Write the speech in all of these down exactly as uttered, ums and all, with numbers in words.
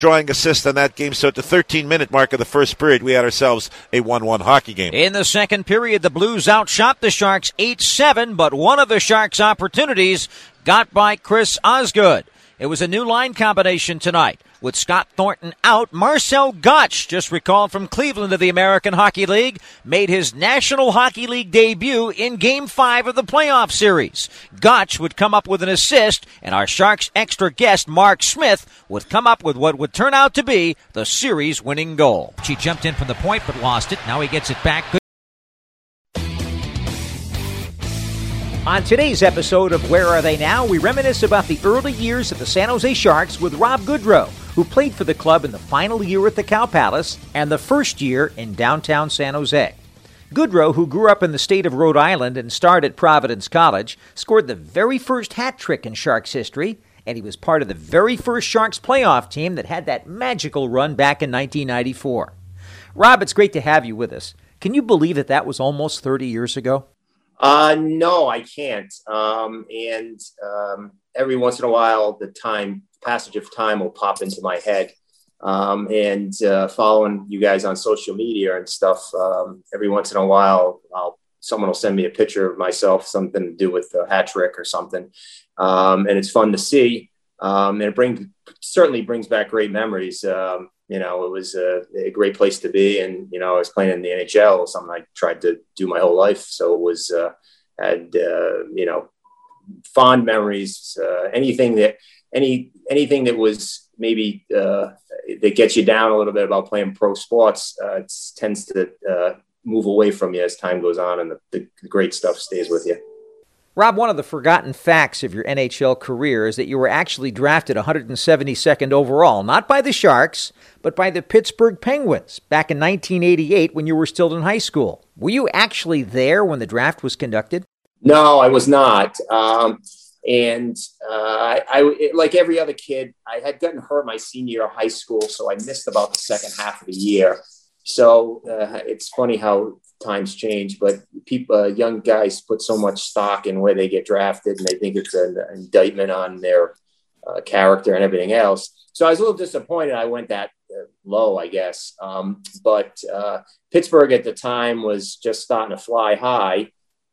drawing assist on that game. So at the thirteen-minute mark of the first period, we had ourselves a one one hockey game. In the second period, the Blues outshot the Sharks eight seven, but one of the Sharks' opportunities got by Chris Osgood. It was a new line combination tonight. With Scott Thornton out, Marcel Gottsch, just recalled from Cleveland to the American Hockey League, made his National Hockey League debut in Game five of the playoff series. Gottsch would come up with an assist, and our Sharks extra guest, Mark Smith, would come up with what would turn out to be the series-winning goal. She jumped in from the point but lost it. Now he gets it back. Good. On today's episode of Where Are They Now?, we reminisce about the early years of the San Jose Sharks with Rob Goodrow, who played for the club in the final year at the Cow Palace and the first year in downtown San Jose. Goodrow, who grew up in the state of Rhode Island and starred at Providence College, scored the very first hat trick in Sharks history, and he was part of the very first Sharks playoff team that had that magical run back in nineteen ninety-four. Rob, it's great to have you with us. Can you believe that that was almost thirty years ago? Uh, no, I can't. Um, and um, every once in a while, the time passage of time will pop into my head. Um, and uh, following you guys on social media and stuff, um, every once in a while, I'll, someone will send me a picture of myself, something to do with a hat trick or something. Um, and it's fun to see. Um, and it brings, certainly brings back great memories. Um, you know, it was a, a great place to be. And, you know, I was playing in the N H L, something I tried to do my whole life. So it was, uh, had, uh, you know, fond memories, uh, anything that, any, anything that was maybe, uh, that gets you down a little bit about playing pro sports, uh, it tends to, uh, move away from you as time goes on, and the, the great stuff stays with you. Rob, one of the forgotten facts of your N H L career is that you were actually drafted one hundred seventy-second overall, not by the Sharks, but by the Pittsburgh Penguins back in nineteen eighty-eight when you were still in high school. Were you actually there when the draft was conducted? No, I was not. Um, and uh, I, I, like every other kid, I had gotten hurt my senior year of high school, so I missed about the second half of the year. So uh, it's funny how times change, but people, uh, young guys put so much stock in where they get drafted, and they think it's an indictment on their uh, character and everything else. So I was a little disappointed I went that uh, low, I guess. Um, but uh, Pittsburgh at the time was just starting to fly high,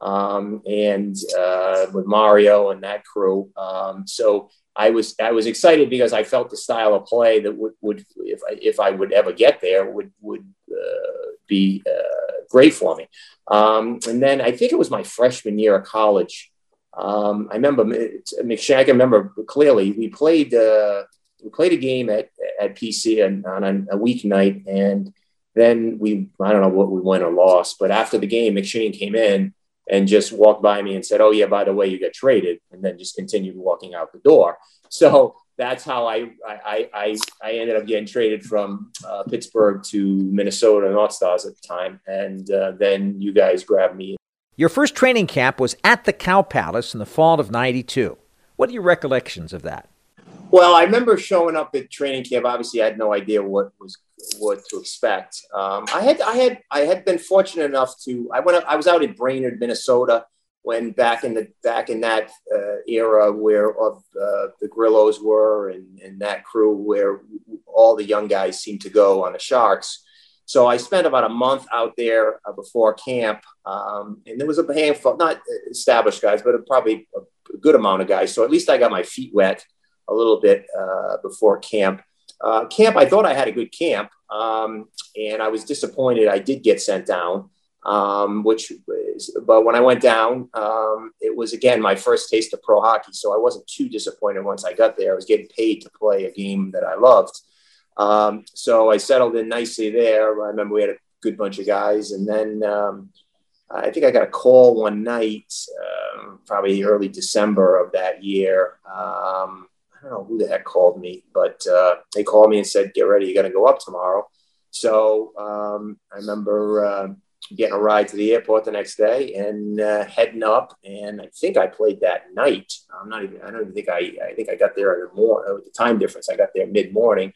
um, and uh, with Mario and that crew. Um, so I was I was excited because I felt the style of play that would, would if I, if I would ever get there would would uh, be uh, great for me. Um, and then I think it was my freshman year of college. Um, I remember McShank. I remember clearly we played uh, we played a game at at P C on, on a weeknight, and then we I don't know what we won or lost, but after the game, McShane came in and just walked by me and said, "Oh yeah, by the way, you got traded," and then just continued walking out the door. So that's how I I I, I ended up getting traded from uh, Pittsburgh to Minnesota North Stars at the time, and uh, then you guys grabbed me. Your first training camp was at the Cow Palace in the fall of ninety-two. What are your recollections of that? Well, I remember showing up at training camp. Obviously, I had no idea what was what to expect. Um, I had I had I had been fortunate enough to I went I was out in Brainerd, Minnesota, when back in the back in that uh, era where of uh, the Grillos were and, and that crew where all the young guys seemed to go on the Sharks. So I spent about a month out there uh, before camp, um, and there was a handful, not established guys, but probably a good amount of guys. So at least I got my feet wet a little bit uh, before camp. Uh, camp, I thought I had a good camp, um, and I was disappointed I did get sent down, um, which was, but when I went down, um, it was, again, my first taste of pro hockey, so I wasn't too disappointed once I got there. I was getting paid to play a game that I loved. Um, so I settled in nicely there. I remember we had a good bunch of guys, and then um, I think I got a call one night, uh, probably early December of that year. Um, I don't know who the heck called me, but uh, they called me and said, "Get ready, you got to go up tomorrow." So um, I remember uh, getting a ride to the airport the next day and uh, heading up. And I think I played that night. I'm not even. I don't even think I. I think I got there in the morning. With the time difference, I got there mid morning,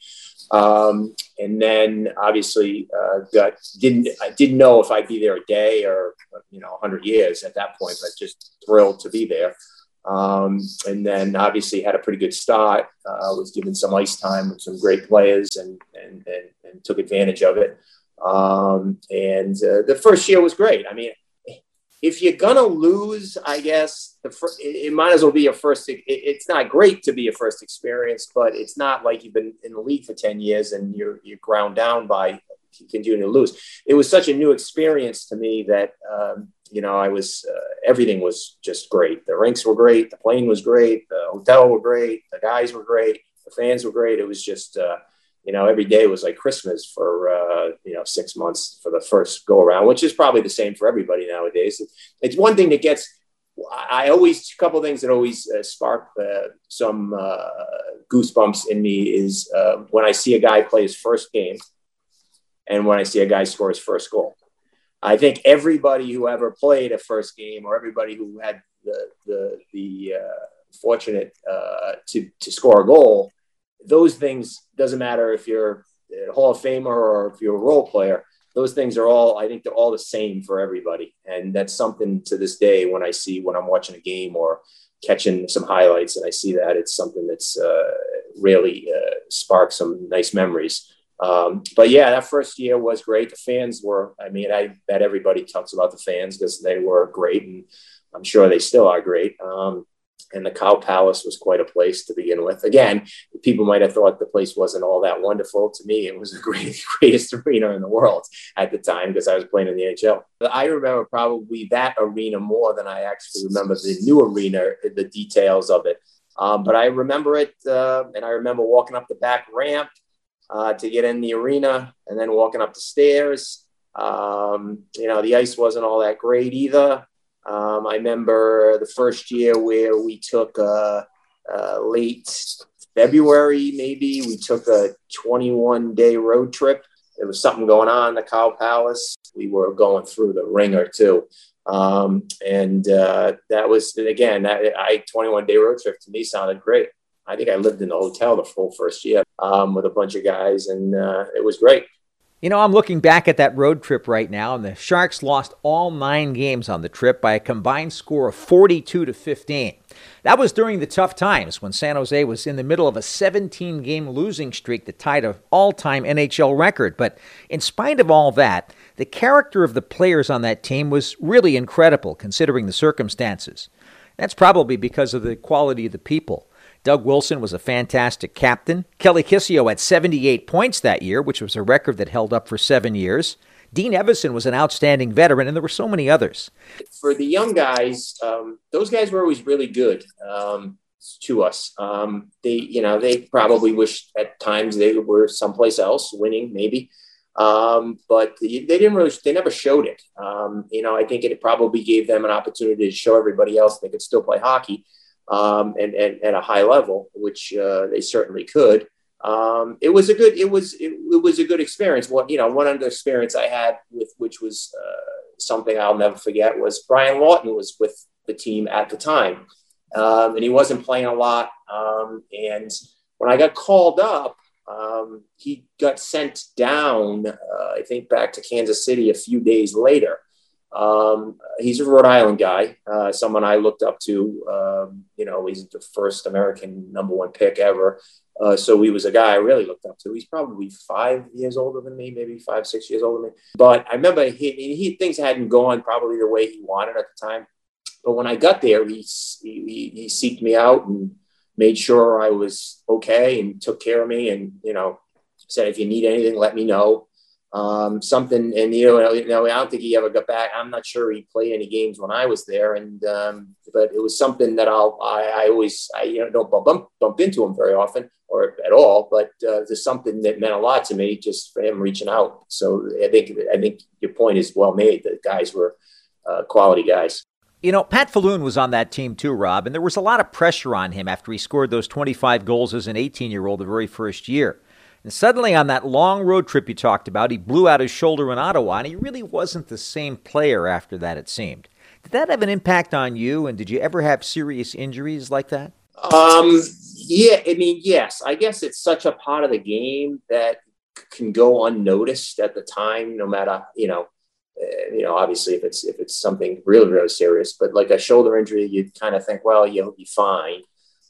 um, and then obviously uh, got didn't. I didn't know if I'd be there a day or you know a hundred years at that point, but just thrilled to be there. Um, and then obviously had a pretty good start, uh, was given some ice time with some great players and, and, and, and took advantage of it. Um, and uh, the first year was great. I mean, if you're going to lose, I guess the fir- it, it might as well be your first. It, it's not great to be a first experience, but it's not like you've been in the league for ten years and you're, you're ground down by continuing to lose. It was such a new experience to me that, um, you know, I was, uh, everything was just great. The rinks were great. The plane was great. The hotel were great. The guys were great. The fans were great. It was just, uh, you know, every day was like Christmas for, uh, you know, six months for the first go around, which is probably the same for everybody nowadays. It's one thing that gets, I always, a couple of things that always uh, spark uh, some uh, goosebumps in me is uh, when I see a guy play his first game and when I see a guy score his first goal. I think everybody who ever played a first game or everybody who had the, the, the uh, fortunate uh, to, to score a goal, those things, doesn't matter if you're a Hall of Famer or if you're a role player, those things are all, I think they're all the same for everybody. And that's something to this day when I see, when I'm watching a game or catching some highlights and I see that, it's something that's uh, really uh, sparks some nice memories. Um, but yeah, that first year was great. The fans were, I mean, I bet everybody talks about the fans because they were great and I'm sure they still are great. Um, And the Cow Palace was quite a place to begin with. Again, people might have thought the place wasn't all that wonderful. To me, it was the greatest, greatest arena in the world at the time because I was playing in the N H L. I remember probably that arena more than I actually remember the new arena, the details of it. Um, but I remember it, uh, and I remember walking up the back ramp uh, to get in the arena and then walking up the stairs. Um, you know, the ice wasn't all that great either. Um, I remember the first year where we took a, a late February, maybe we took a twenty-one day road trip. There was something going on in the Cow Palace. We were going through the ringer too. Um, and uh, that was, again, that I twenty-one day road trip to me sounded great. I think I lived in the hotel the full first year um, with a bunch of guys and uh, it was great. You know, I'm looking back at that road trip right now, and the Sharks lost all nine games on the trip by a combined score of forty-two to fifteen. That was during the tough times when San Jose was in the middle of a seventeen game losing streak that tied an all-time N H L record. But in spite of all that, the character of the players on that team was really incredible considering the circumstances. That's probably because of the quality of the people. Doug Wilson was a fantastic captain. Kelly Kissio had seventy-eight points that year, which was a record that held up for seven years. Dean Evison was an outstanding veteran, and there were so many others. For the young guys, um, those guys were always really good um, to us. Um, they, you know, they probably wished at times they were someplace else, winning maybe, um, but they didn't really. They never showed it. Um, you know, I think it probably gave them an opportunity to show everybody else they could still play hockey. Um, and, and at a high level, which uh, they certainly could. Um, it was a good, it was, it, it was a good experience. What, you know, one other experience I had with, which was uh, something I'll never forget was Brian Lawton was with the team at the time. Um, and he wasn't playing a lot. Um, and when I got called up, um, he got sent down, uh, I think back to Kansas City a few days later. Um, he's a Rhode Island guy, uh, someone I looked up to. Um, you know, he's the first American number one pick ever. Uh, so he was a guy I really looked up to. He's probably five years older than me, maybe five, six years older than me. But I remember he, he things hadn't gone probably the way he wanted at the time. But when I got there, he, he, he seeked me out and made sure I was okay and took care of me. And, you know, said, if you need anything, let me know. Um, something, and you know, you know, I don't think he ever got back. I'm not sure he played any games when I was there, and um, but it was something that I'll, I, I always, I you know, don't bump bump into him very often or at all. But uh, there's something that meant a lot to me just for him reaching out. So I think, I think your point is well made. The guys were uh, quality guys. You know, Pat Falloon was on that team too, Rob, and there was a lot of pressure on him after he scored those twenty-five goals as an eighteen-year-old the very first year. And suddenly on that long road trip you talked about, he blew out his shoulder in Ottawa, and he really wasn't the same player after that, it seemed. Did that have an impact on you, and did you ever have serious injuries like that? Um, yeah, I mean, yes. I guess it's such a part of the game that can go unnoticed at the time, no matter, you know, you know, obviously if it's if it's something really really serious, but like a shoulder injury, you'd kind of think, well, you'll be fine.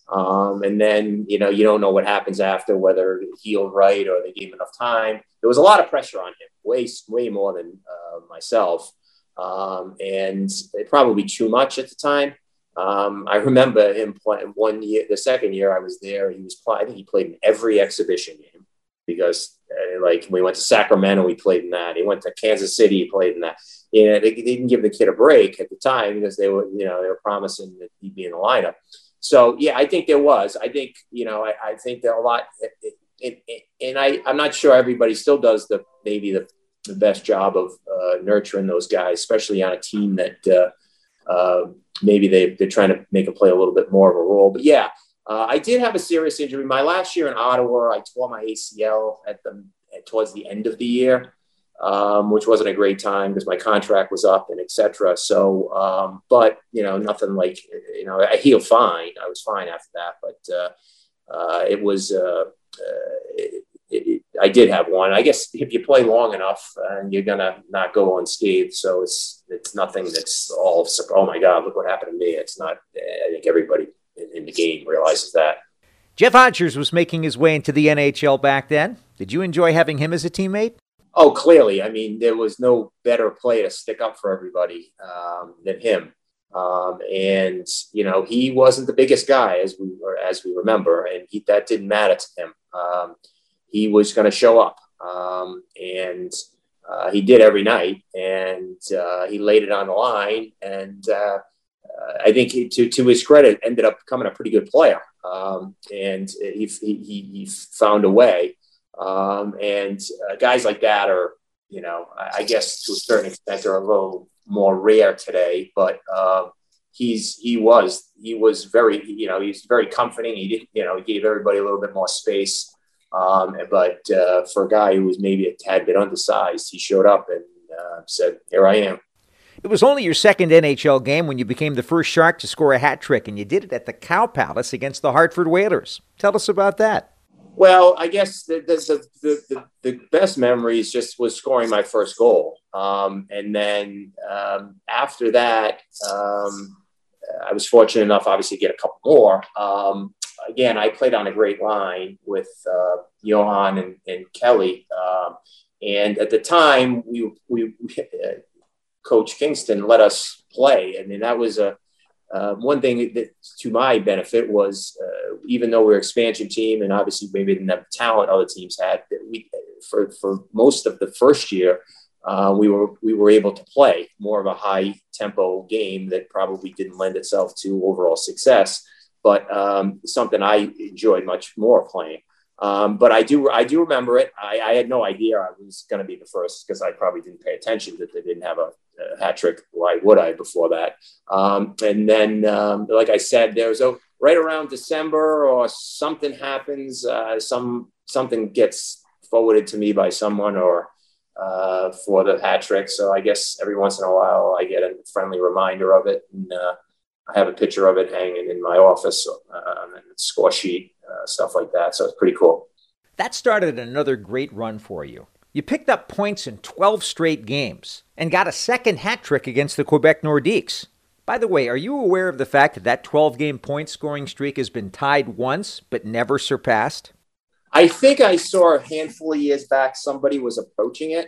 Um, and then, you know, you don't know what happens after, whether it healed right or they gave him enough time. There was a lot of pressure on him, way, way more than uh, myself. Um, and it probably too much at the time. Um, I remember him playing one year, the second year I was there, he was playing, I think he played in every exhibition game because uh, like we went to Sacramento, he played in that. He went to Kansas City, he played in that. You know, they, they didn't give the kid a break at the time because they were, you know, they were promising that he'd be in the lineup. So, yeah, I think there was. I think, you know, I, I think there are a lot. It, it, it, and I, I'm not sure everybody still does the maybe the, the best job of uh, nurturing those guys, especially on a team that uh, uh, maybe they, they're trying to make him play a little bit more of a role. But, yeah, uh, I did have a serious injury. My last year in Ottawa, I tore my A C L at the at, towards the end of the year. Um, which wasn't a great time because my contract was up and et cetera. So, um, but, you know, nothing like, you know, I healed fine. I was fine after that, but uh, uh, it was, uh, uh, it, it, I did have one. I guess if you play long enough and uh, you're going to not go unscathed. So it's, it's nothing that's all, oh my God, look what happened to me. It's not, I think everybody in, in the game realizes that. Jeff Odgers was making his way into the N H L back then. Did you enjoy having him as a teammate? Oh, clearly. I mean, there was no better player to stick up for everybody um, than him. Um, and, you know, he wasn't the biggest guy as we were, as we remember, and he, that didn't matter to him. Um, he was going to show up um, and uh, he did every night and uh, he laid it on the line. And uh, uh, I think he, to, to his credit, ended up becoming a pretty good player. Um, and he, he, he found a way. Um, and uh, guys like that are, you know, I, I guess to a certain extent are a little more rare today, but uh, he's, he was, he was very, you know, he's very comforting. He didn't, you know, he gave everybody a little bit more space. Um, but uh, for a guy who was maybe a tad bit undersized, he showed up and uh, said, here I am. It was only your second N H L game when you became the first Shark to score a hat trick, and you did it at the Cow Palace against the Hartford Whalers. Tell us about that. Well, I guess the the, the the the best memories just was scoring my first goal. Um, and then um, after that, um, I was fortunate enough, obviously, to get a couple more. Um, again, I played on a great line with uh, Johan and, and Kelly. Um, and at the time, we, we, we uh, Coach Kingston let us play. I mean, that was a Uh, one thing that, to my benefit, was uh, even though we we're an expansion team and obviously maybe didn't have the talent other teams had, that we for for most of the first year uh, we were we were able to play more of a high tempo game that probably didn't lend itself to overall success, but um, something I enjoyed much more playing. Um, but I do I do remember it. I, I had no idea I was going to be the first because I probably didn't pay attention that they didn't have a, a hat trick. Why would I before that? Um, and then, um, like I said, there was a right around December or something happens. Uh, some something gets forwarded to me by someone or uh, for the hat trick. So I guess every once in a while I get a friendly reminder of it, and uh, I have a picture of it hanging in my office uh, and a score sheet. Uh, stuff like that. So it's pretty cool. That started another great run for you. You picked up points in twelve straight games and got a second hat trick against the Quebec Nordiques. By the way, are you aware of the fact that that twelve-game point scoring streak has been tied once but never surpassed? I think I saw a handful of years back somebody was approaching it,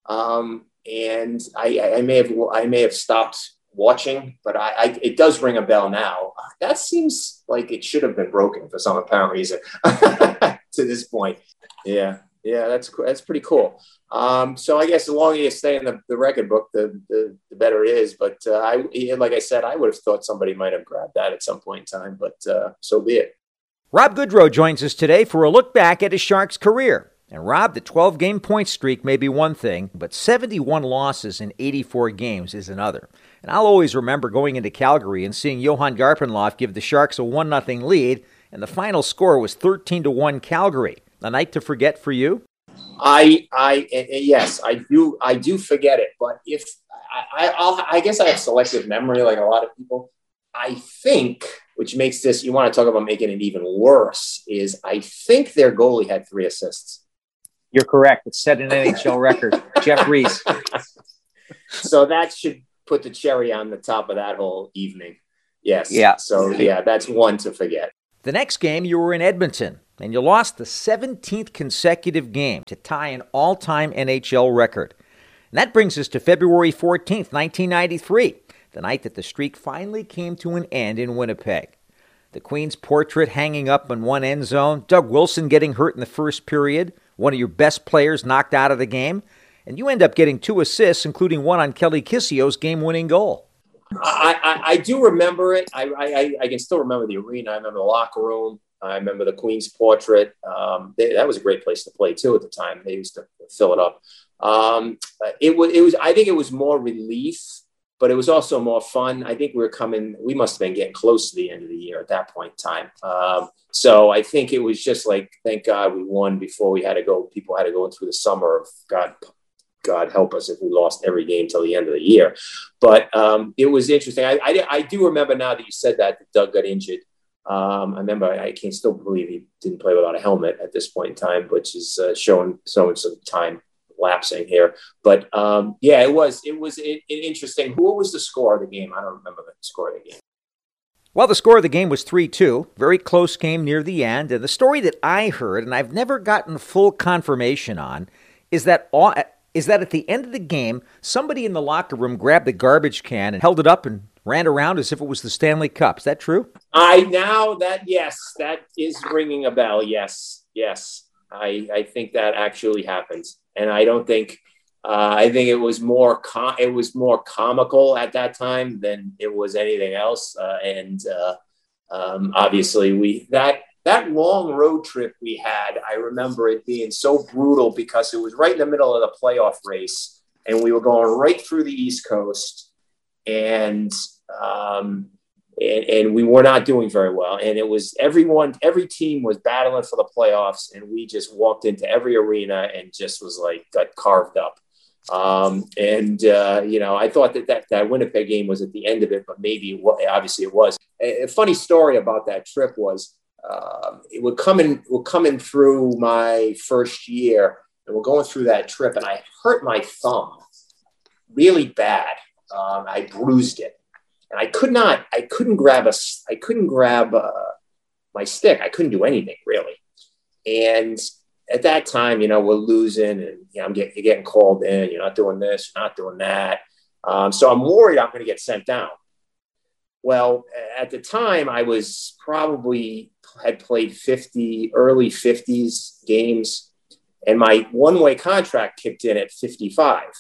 um, and I, I may have I may have stopped watching, but I, I it does ring a bell now. That seems like it should have been broken for some apparent reason to this point. Yeah, yeah, that's that's pretty cool. Um, so I guess the longer you stay in the, the record book, the, the the better it is. But uh, I, like I said, I would have thought somebody might have grabbed that at some point in time. But uh, so be it. Rob Goodrow joins us today for a look back at his Sharks career. And Rob, the twelve-game point streak may be one thing, but seventy-one losses in eighty-four games is another. And I'll always remember going into Calgary and seeing Johan Garpenlov give the Sharks a one nothing lead, and the final score was thirteen to one Calgary. A night to forget for you? I, I, yes, I do, I do forget it. But if I, I'll, I guess I have selective memory, like a lot of people. I think, which makes this, you want to talk about making it even worse, is I think their goalie had three assists. You're correct. It's set an N H L record. Jeff Reese. So that should put the cherry on the top of that whole evening. Yes. Yeah. So, yeah, that's one to forget. The next game, you were in Edmonton, and you lost the seventeenth consecutive game to tie an all-time N H L record. And that brings us to February fourteenth, nineteen ninety-three, the night that the streak finally came to an end in Winnipeg. The Queen's portrait hanging up in one end zone, Doug Wilson getting hurt in the first period, one of your best players knocked out of the game, and you end up getting two assists, including one on Kelly Kissio's game-winning goal. I, I, I do remember it. I, I I can still remember the arena. I remember the locker room. I remember the Queen's portrait. Um, they, that was a great place to play too at the time. They used to fill it up. Um, it was. It was. I think it was more relief, but it was also more fun. I think we were coming. We must have been getting close to the end of the year at that point in time. Um, so I think it was just like, thank God we won before we had to go. People had to go through the summer of God. God help us if we lost every game till the end of the year. But um, it was interesting. I, I, I do remember now that you said that, that Doug got injured. Um, I remember I can still believe he didn't play without a helmet at this point in time, which is uh, showing, showing some time lapsing here. But um, yeah, it was it was it, it interesting. Who was the score of the game? I don't remember the score of the game. Well, the score of the game was three two. Very close game near the end. And the story that I heard, and I've never gotten full confirmation on, is that all... is that at the end of the game, somebody in the locker room grabbed the garbage can and held it up and ran around as if it was the Stanley Cup. Is that true? I now that, yes, that is ringing a bell. Yes, yes. I, I think that actually happened. And I don't think, uh, I think it was more, com- it was more comical at that time than it was anything else. Uh, and uh, um, obviously we, that, That long road trip we had, I remember it being so brutal because it was right in the middle of the playoff race and we were going right through the East Coast and, um, and, and we were not doing very well. And it was everyone, every team was battling for the playoffs and we just walked into every arena and just was like, got carved up. Um, and, uh, you know, I thought that, that that Winnipeg game was at the end of it, but maybe it was, obviously it was. A, a funny story about that trip was, Um, it would come in, we're coming through my first year and we're going through that trip and I hurt my thumb really bad. Um, I bruised it and I could not, I couldn't grab a, I couldn't grab uh, my stick. I couldn't do anything really. And at that time, you know, we're losing and you know, I'm getting, you're getting called in, you're not doing this, you're not doing that. Um, so I'm worried I'm going to get sent down. Well, at the time I was probably had played fifty early fifties games and my one-way contract kicked in at fifty-five.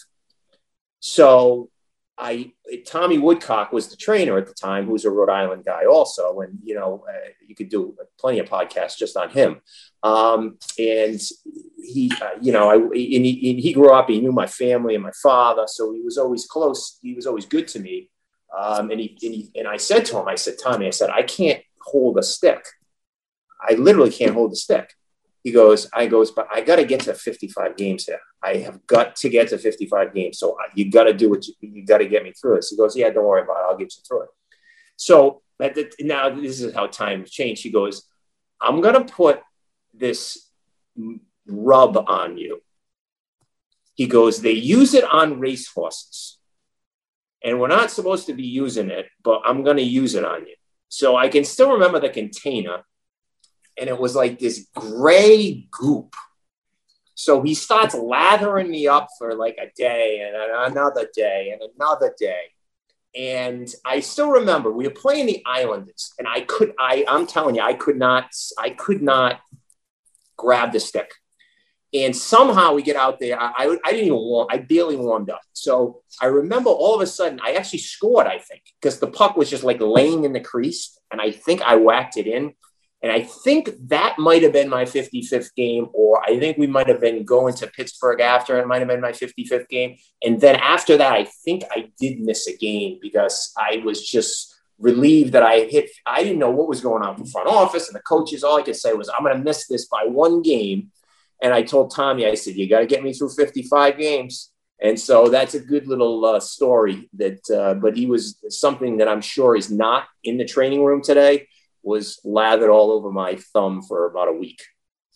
So I, Tommy Woodcock was the trainer at the time, who's a Rhode Island guy also. And, you know, uh, you could do plenty of podcasts just on him. Um, and he, uh, you know, I, and he, and he grew up, he knew my family and my father. So he was always close. He was always good to me. Um, and he, and he, and I said to him, I said, Tommy, I said, I can't hold a stick. I literally can't hold the stick. He goes, I goes, but I got to get to fifty-five games here. I have got to get to fifty-five games. So you got to do what you, you got to get me through this. He goes, yeah, don't worry about it. I'll get you through it. So at the, now this is how times change. He goes, I'm going to put this rub on you. He goes, they use it on racehorses and we're not supposed to be using it, but I'm going to use it on you. So I can still remember the container. And it was like this gray goop. So he starts lathering me up for like a day and another day and another day. And I still remember we were playing the Islanders and I could, I, I'm telling you, I could not, I could not grab the stick. And somehow we get out there. I, I, I didn't even warm, I barely warmed up. So I remember all of a sudden I actually scored, I think, because the puck was just like laying in the crease. And I think I whacked it in. And I think that might have been my fifty-fifth game, or I think we might have been going to Pittsburgh after, and it might have been my fifty-fifth game. And then after that, I think I did miss a game because I was just relieved that I hit. I didn't know what was going on in the front office and the coaches. All I could say was, I'm going to miss this by one game. And I told Tommy, I said, you got to get me through fifty-five games. And so that's a good little uh, story that, uh, but he was something that I'm sure is not in the training room today, was lathered all over my thumb for about a week.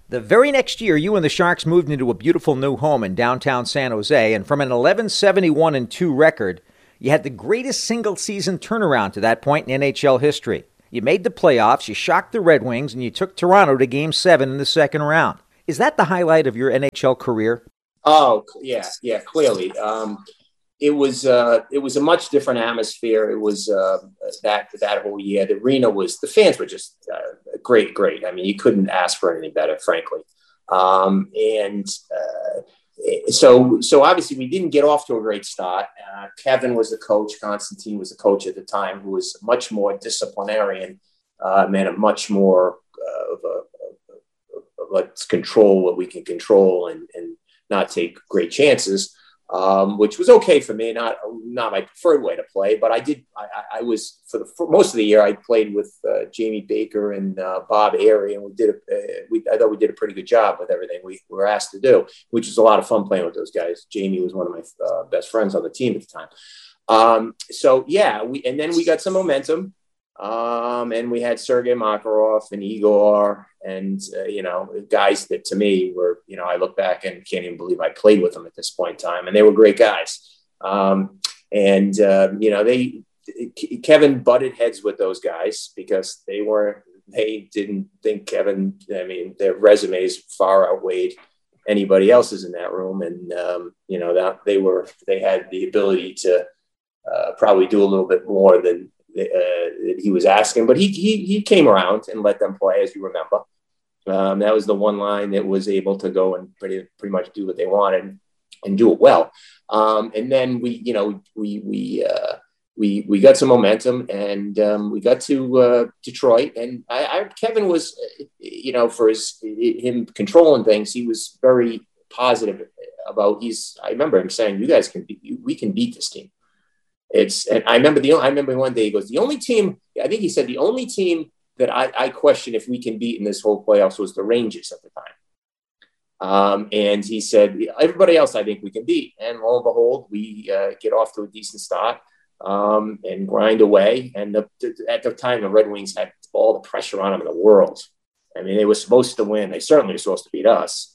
The very next year, you and the Sharks moved into a beautiful new home in downtown San Jose, and from an eleven seventy-one and two record, you had the greatest single-season turnaround to that point in N H L history. You made the playoffs, you shocked the Red Wings, and you took Toronto to Game seven in the second round. Is that the highlight of your N H L career? Oh, yeah, yeah, clearly. Um, it was uh, it was a much different atmosphere. It was uh, that that whole year. The arena was, the fans were just uh, great, great. I mean, you couldn't ask for anything better, frankly. Um, and uh, so, so obviously, we didn't get off to a great start. Uh, Kevin was the coach. Constantine was the coach at the time, who was much more disciplinarian, uh, man, a much more uh, of a, of a, let's control what we can control and, and not take great chances. Um, which was okay for me, not not my preferred way to play, but I did. I, I was for the for most of the year. I played with uh, Jamie Baker and uh, Bob Airy, and we did. A, uh, we I thought we did a pretty good job with everything we were asked to do, which was a lot of fun playing with those guys. Jamie was one of my uh, best friends on the team at the time. Um, so yeah, we and then we got some momentum, um, and we had Sergei Makarov and Igor, and uh, you know, guys that to me were, you know, I look back and can't even believe I played with them at this point in time, and they were great guys. Um, and uh, you know, they Kevin butted heads with those guys because they were they didn't think Kevin. I mean, their resumes far outweighed anybody else's in that room, and um, you know that they were they had the ability to uh, probably do a little bit more than uh, he was asking. But he he he came around and let them play, as you remember. Um, that was the one line that was able to go and pretty pretty much do what they wanted and do it well. Um, and then we, you know, we we uh, we we got some momentum, and um, we got to uh, Detroit. And I, I, Kevin was, you know, for his him controlling things, he was very positive about. He's. I remember him saying, "You guys can, beat, we can beat this team." It's. And I remember the. I remember one day he goes, "The only team." I think he said the only team that I, I question if we can beat in this whole playoffs was the Rangers at the time. Um, and he said, everybody else I think we can beat. And lo and behold, we uh, get off to a decent start um, and grind away. And the, the, at the time, the Red Wings had all the pressure on them in the world. I mean, they were supposed to win. They certainly were supposed to beat us.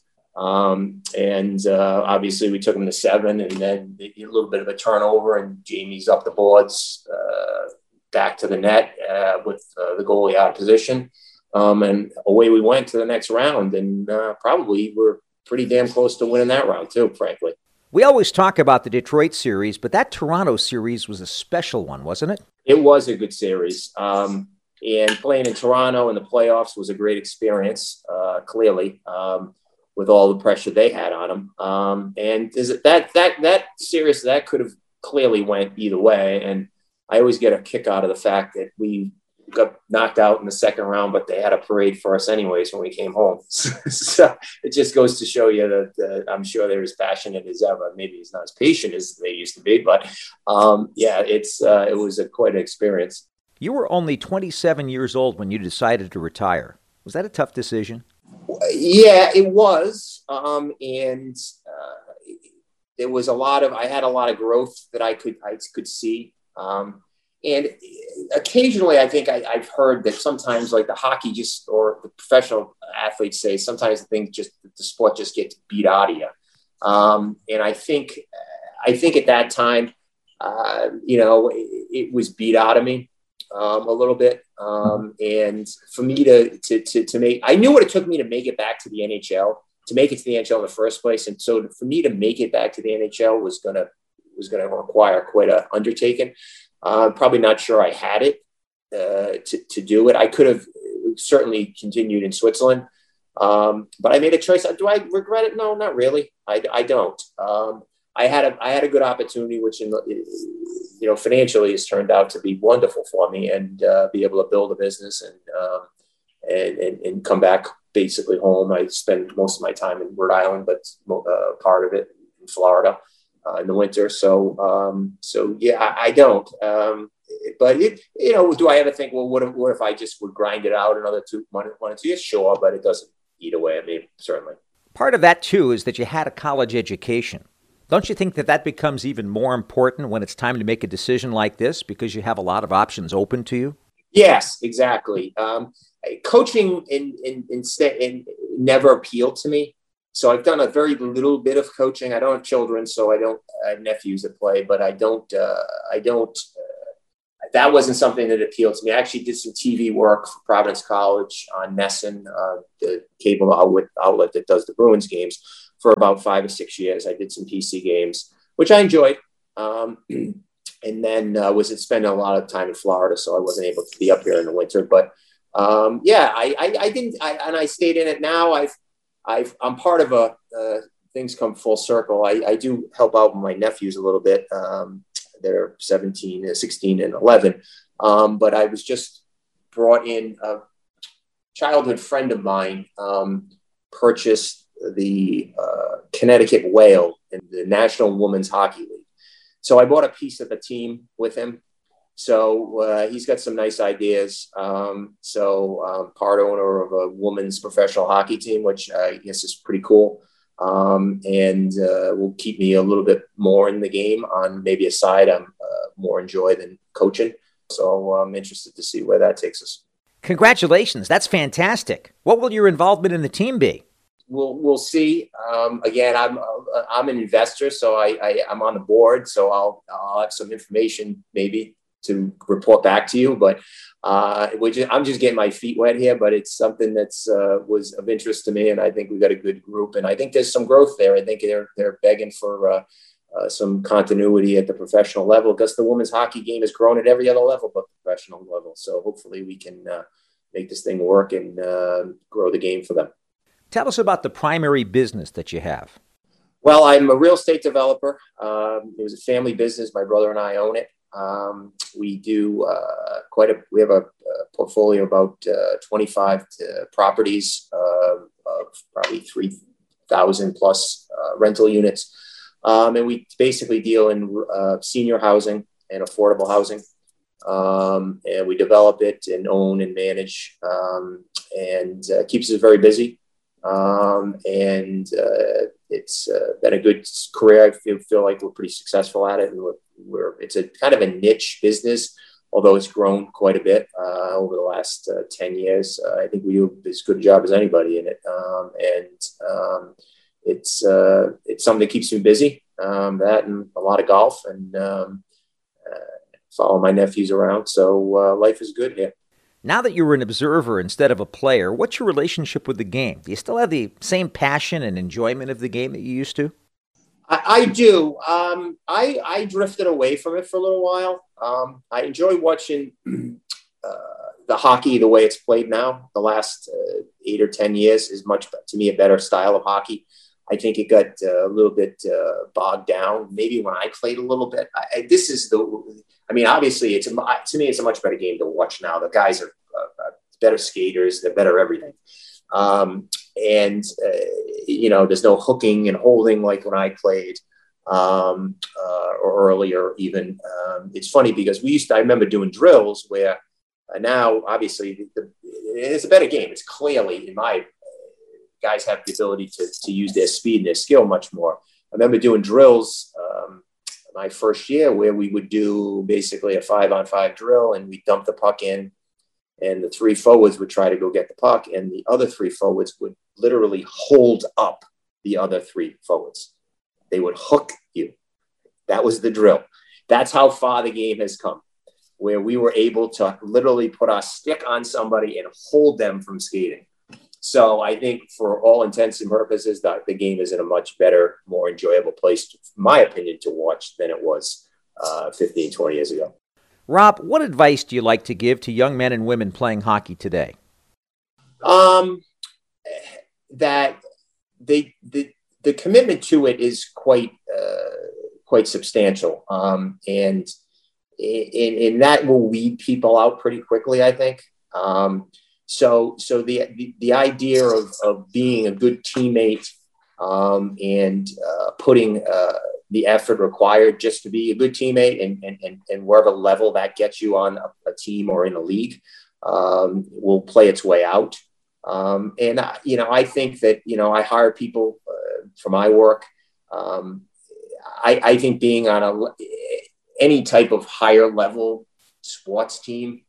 Um, and uh, obviously, we took them to seven, and then a little bit of a turnover, and Jamie's up the boards, uh, back to the net uh, with uh, the goalie out of position. Um, and away we went to the next round, and uh, probably we're pretty damn close to winning that round too, frankly. We always talk about the Detroit series, but that Toronto series was a special one, wasn't it? It was a good series. Um, and playing in Toronto in the playoffs was a great experience, uh, clearly, um, with all the pressure they had on them. Um, and is it that, that, that series, that could have clearly went either way. And I always get a kick out of the fact that we got knocked out in the second round, but they had a parade for us anyways when we came home. So it just goes to show you that uh, I'm sure they're as passionate as ever. Maybe he's not as patient as they used to be, but um, yeah, it's uh, it was a, quite an experience. You were only twenty-seven years old when you decided to retire. Was that a tough decision? Yeah, it was. Um, and uh, there was a lot of, I had a lot of growth that I could, I could see. Um, and occasionally I think I, I've heard that sometimes like the hockey just, or the professional athletes say, sometimes the things just, the sport just gets beat out of you. Um, and I think, I think at that time, uh, you know, it, it was beat out of me um, a little bit. Um, and for me to, to, to, to make, I knew what it took me to make it back to the N H L, to make it to the N H L in the first place. And so for me to make it back to the N H L was going to, was going to require quite an undertaking. Uh, probably not sure I had it uh, to, to do it. I could have certainly continued in Switzerland, um, but I made a choice. Do I regret it? No, not really. I, I don't. Um, I had a I had a good opportunity, which in you know financially has turned out to be wonderful for me, and uh, be able to build a business and, um, and and and come back basically home. I spend most of my time in Rhode Island, but uh, part of it in Florida. Uh, in the winter. So, um, so yeah, I, I don't, um, but it, you know, do I ever think, well, what if, what if I just would grind it out another two, one, one or two years? Sure. But it doesn't eat away at me, certainly. Part of that too, is that you had a college education. Don't you think that that becomes even more important when it's time to make a decision like this, because you have a lot of options open to you? Yes, exactly. Um, coaching in, in, in, in never appealed to me. So I've done a very little bit of coaching. I don't have children, so I don't I have nephews that play, but I don't, uh, I don't, uh, that wasn't something that appealed to me. I actually did some T V work for Providence College on Nesson, uh, the cable outlet, outlet that does the Bruins games, for about five or six years. I did some P C games, which I enjoyed. Um, and then uh, was spending a lot of time in Florida, so I wasn't able to be up here in the winter. But um, yeah, I, I, I didn't, I, and I stayed in it. Now I've, I've, I'm part of a, uh, things come full circle. I, I do help out my nephews a little bit. Um, they're seventeen, sixteen, and eleven. Um, but I was just brought in. A childhood friend of mine um, purchased the uh, Connecticut Whale in the National Women's Hockey League. So I bought a piece of the team with him. So uh, he's got some nice ideas. Um, so I'm part owner of a women's professional hockey team, which I guess is pretty cool. Um, and uh, will keep me a little bit more in the game on maybe a side I'm uh, more enjoy than coaching. So I'm interested to see where that takes us. Congratulations. That's fantastic. What will your involvement in the team be? We'll we'll see. Um, again, I'm uh, I'm an investor, so I, I I'm on the board. So I'll I'll have some information maybe to report back to you. But uh, we just, I'm just getting my feet wet here. But it's something that's uh, was of interest to me, and I think we've got a good group, and I think there's some growth there. I think they're they're begging for uh, uh, some continuity at the professional level, because the women's hockey game has grown at every other level but the professional level. So hopefully we can uh, make this thing work and uh, grow the game for them. Tell us about the primary business that you have. Well, I'm a real estate developer. Um, it was a family business. My brother and I own it. Um, we do uh, quite a, we have a, a portfolio of about uh, twenty-five to properties uh, of probably three thousand plus uh, rental units. Um, and we basically deal in uh, senior housing and affordable housing. Um, and we develop it and own and manage, um, and uh, keeps us very busy. Um, and uh, it's uh, been a good career. I feel, feel like we're pretty successful at it, and we're, we're it's a kind of a niche business, although it's grown quite a bit uh, over the last uh, ten years. Uh, I think we do as good a job as anybody in it, um, and um, it's uh, it's something that keeps me busy. Um, that and a lot of golf, and um, uh, follow my nephews around. So uh, life is good here. Now that you're an observer instead of a player, what's your relationship with the game? Do you still have the same passion and enjoyment of the game that you used to? I, I do. Um, I, I drifted away from it for a little while. Um, I enjoy watching uh, the hockey the way it's played now. The last uh, eight or ten years is much, to me, a better style of hockey. I think it got uh, a little bit uh, bogged down. Maybe when I played a little bit. I, I, this is the. I mean, obviously, it's a, to me, it's a much better game to watch now. The guys are uh, better skaters. They're better everything. Um, and, uh, you know, there's no hooking and holding like when I played um, uh, or earlier even. Um, it's funny because we used to, I remember doing drills where uh, now, obviously, the, the, it's a better game. It's clearly, in my guys have the ability to, to use their speed and their skill much more. I remember doing drills um, my first year where we would do basically a five on five drill, and we dump the puck in, and the three forwards would try to go get the puck, and the other three forwards would literally hold up the other three forwards. They would hook you. That was the drill. That's how far the game has come, where we were able to literally put our stick on somebody and hold them from skating. So I think for all intents and purposes, that the game is in a much better, more enjoyable place, to, in my opinion, to watch than it was uh, fifteen, twenty years ago. Rob, what advice do you like to give to young men and women playing hockey today? Um, that they, the, the commitment to it is quite, uh, quite substantial. Um, and, and, and that will weed people out pretty quickly, I think. Um, So, so the, the, the idea of, of being a good teammate um, and uh, putting uh, the effort required just to be a good teammate, and, and, and, and wherever level that gets you on a, a team or in a league um, will play its way out. Um, and, I, you know, I think that, you know, I hire people uh, for my work. Um, I, I think being on a, any type of higher level sports team,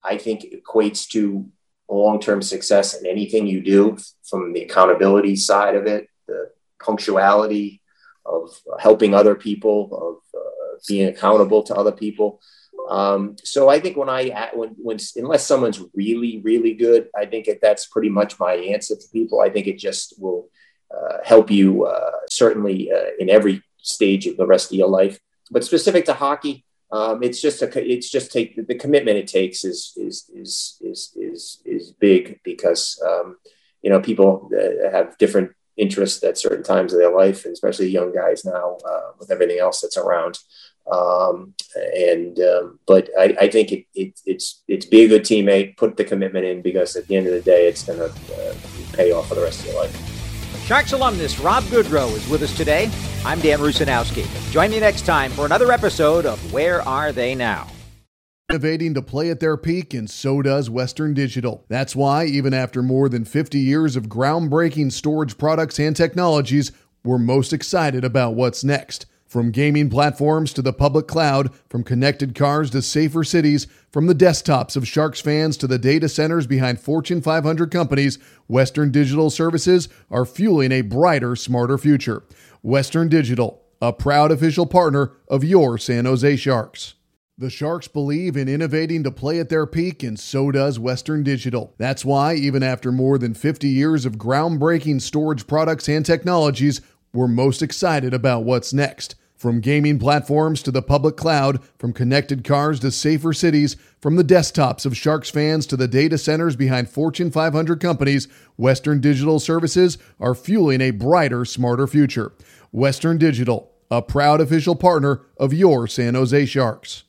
I think equates to long-term success in anything you do, from the accountability side of it, the punctuality of helping other people, of uh, being accountable to other people. Um, so I think when I, when, when, unless someone's really, really good, I think that that's pretty much my answer to people. I think it just will uh, help you uh, certainly uh, in every stage of the rest of your life. But specific to hockey, um, it's just a, it's just take the commitment it takes is, is, is, is, is, is big, because, um, you know, people uh, have different interests at certain times of their life, and especially young guys now uh, with everything else that's around. Um, and, um, but I, I think it, it, it's, it's be a good teammate, put the commitment in, because at the end of the day, it's going to uh, pay off for the rest of your life. Sharks alumnus Rob Goodrow is with us today. I'm Dan Rusanowski. Join me next time for another episode of Where Are They Now? Innovating to play at their peak, and so does Western Digital. That's why, even after more than fifty years of groundbreaking storage products and technologies, we're most excited about what's next. From gaming platforms to the public cloud, from connected cars to safer cities, from the desktops of Sharks fans to the data centers behind Fortune five hundred companies, Western Digital services are fueling a brighter, smarter future. Western Digital, a proud official partner of your San Jose Sharks. The Sharks believe in innovating to play at their peak, and so does Western Digital. That's why, even after more than fifty years of groundbreaking storage products and technologies, we're most excited about what's next. From gaming platforms to the public cloud, from connected cars to safer cities, from the desktops of Sharks fans to the data centers behind Fortune five hundred companies, Western Digital services are fueling a brighter, smarter future. Western Digital, a proud official partner of your San Jose Sharks.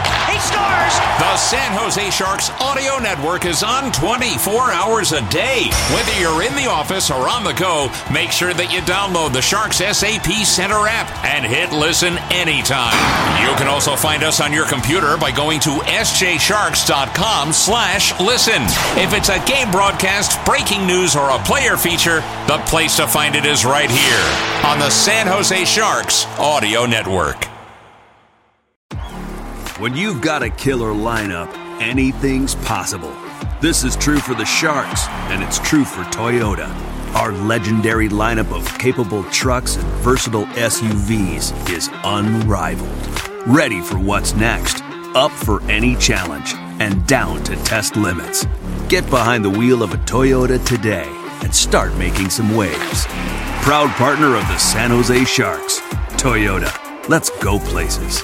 The San Jose Sharks audio network is on twenty-four hours a day. Whether you're in the office or on the go, make sure that you download the Sharks S A P Center app and hit listen anytime. You can also find us on your computer by going to s j sharks dot com slash listen. If it's a game broadcast, breaking news, or a player feature, the place to find it is right here on the San Jose Sharks audio network. When you've got a killer lineup, anything's possible. This is true for the Sharks, and it's true for Toyota. Our legendary lineup of capable trucks and versatile S U Vs is unrivaled. Ready for what's next, up for any challenge, and down to test limits. Get behind the wheel of a Toyota today and start making some waves. Proud partner of the San Jose Sharks. Toyota, let's go places.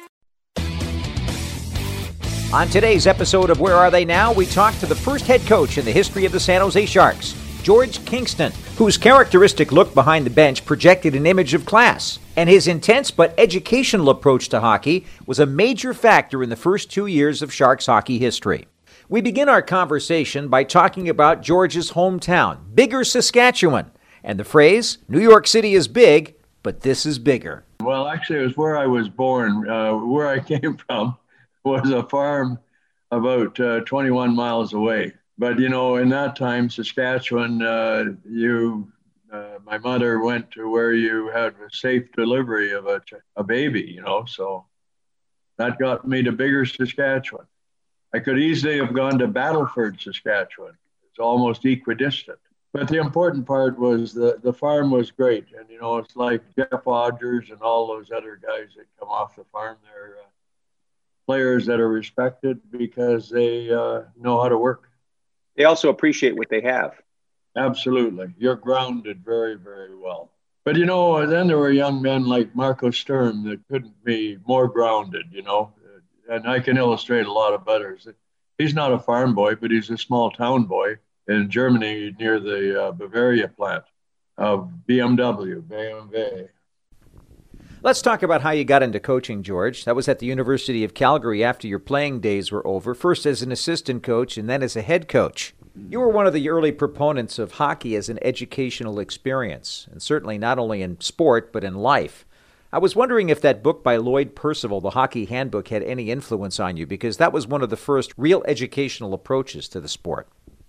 On today's episode of Where Are They Now, we talk to the first head coach in the history of the San Jose Sharks, George Kingston, whose characteristic look behind the bench projected an image of class. And his intense but educational approach to hockey was a major factor in the first two years of Sharks hockey history. We begin our conversation by talking about George's hometown, Biggar, Saskatchewan, and the phrase, New York City is big, but this is bigger. Well, actually, it was where I was born. Uh, where I came from was a farm about uh, twenty-one miles away. But, you know, in that time, Saskatchewan, uh, you, uh, my mother went to where you had a safe delivery of a, a baby, you know, so that got me to Biggar, Saskatchewan. I could easily have gone to Battleford, Saskatchewan. It's almost equidistant. But the important part was the, the farm was great. And, you know, it's like Jeff Odgers and all those other guys that come off the farm there. Uh, players that are respected because they uh, know how to work. They also appreciate what they have. Absolutely. You're grounded very, very well. But, you know, then there were young men like Marco Sturm that couldn't be more grounded, you know, and I can illustrate a lot of others. He's not a farm boy, but he's a small town boy in Germany near the uh, Bavaria plant of B M W, B M W. Let's talk about how you got into coaching, George. That was at the University of Calgary after your playing days were over, first as an assistant coach and then as a head coach. You were one of the early proponents of hockey as an educational experience, and certainly not only in sport, but in life. I was wondering if that book by Lloyd Percival, The Hockey Handbook, had any influence on you, because that was one of the first real educational approaches to the sport.